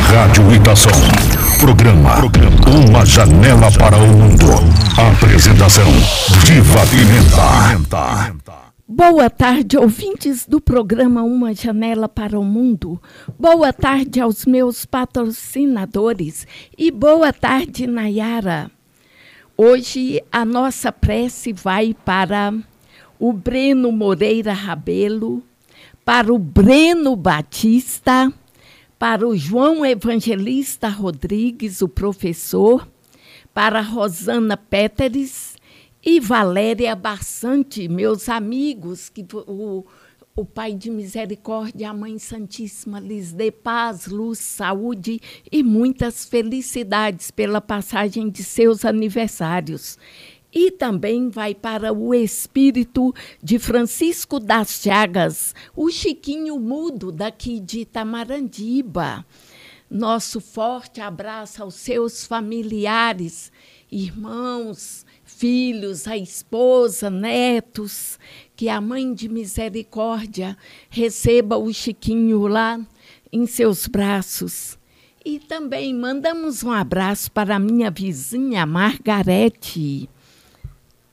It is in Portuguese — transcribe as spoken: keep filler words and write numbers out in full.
Rádio Itação. Programa, Programa Uma Janela para o Mundo. Apresentação Diva Pimenta. Boa tarde, ouvintes do programa Uma Janela para o Mundo. Boa tarde aos meus patrocinadores e boa tarde, Nayara. Hoje a nossa prece vai para o Breno Moreira Rabelo, para o Breno Batista, para o João Evangelista Rodrigues, o professor, para a Rosana Péteres e Valéria Bassante, meus amigos, que o, o Pai de Misericórdia, a Mãe Santíssima, lhes dê paz, luz, saúde e muitas felicidades pela passagem de seus aniversários. E também vai para o espírito de Francisco das Chagas, o Chiquinho Mudo daqui de Itamarandiba. Nosso forte abraço aos seus familiares, irmãos, filhos, a esposa, netos, que a Mãe de Misericórdia receba o Chiquinho lá em seus braços. E também mandamos um abraço para a minha vizinha Margarete,